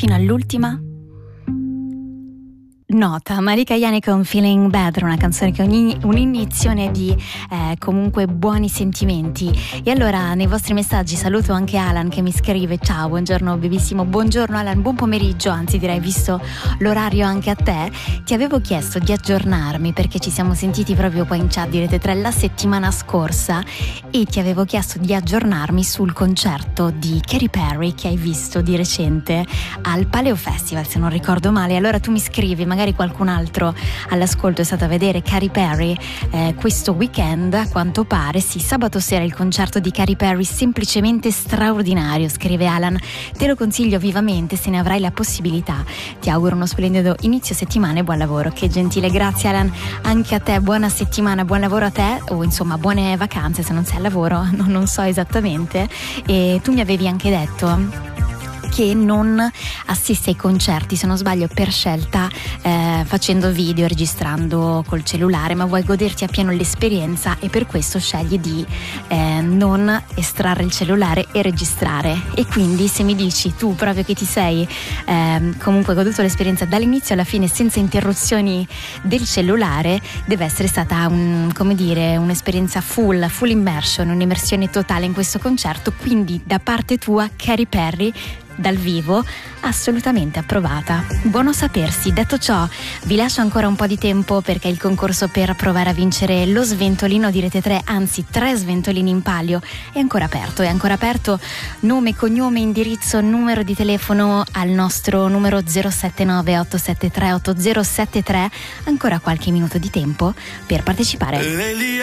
fino all'ultima nota. Marika Iane con Feeling Better, una canzone che un'iniezione di comunque buoni sentimenti. E allora nei vostri messaggi saluto anche Alan che mi scrive: ciao, buongiorno bellissimo, buongiorno Alan, buon pomeriggio, anzi direi visto l'orario anche a te. Ti avevo chiesto di aggiornarmi perché ci siamo sentiti proprio qua in chat di Rete 3 la settimana scorsa e ti avevo chiesto di aggiornarmi sul concerto di Katy Perry che hai visto di recente al Paleo Festival, se non ricordo male. Allora tu mi scrivi, magari qualcun altro all'ascolto è stato a vedere Katy Perry questo weekend, a quanto pare. Sì, sabato sera il concerto di Katy Perry, semplicemente straordinario, scrive Alan, te lo consiglio vivamente se ne avrai la possibilità. Ti auguro uno splendido inizio settimana e buon lavoro. Che gentile, grazie Alan, anche a te, buona settimana, buon lavoro a te, o insomma buone vacanze se non sei al lavoro, non so esattamente. E tu mi avevi anche detto che non assisti ai concerti, se non sbaglio per scelta, facendo video, registrando col cellulare, ma vuoi goderti appieno l'esperienza e per questo scegli di non estrarre il cellulare e registrare. E quindi se mi dici tu proprio che ti sei comunque goduto l'esperienza dall'inizio alla fine senza interruzioni del cellulare, deve essere stata un'esperienza full immersion, un'immersione totale in questo concerto. Quindi da parte tua Katy Perry dal vivo assolutamente approvata. Buono sapersi. Detto ciò, vi lascio ancora un po' di tempo perché il concorso per provare a vincere lo sventolino di Rete 3, anzi 3 sventolini in palio, è ancora aperto. Nome, cognome, indirizzo, numero di telefono al nostro numero 079 873 8073. Ancora qualche minuto di tempo per partecipare.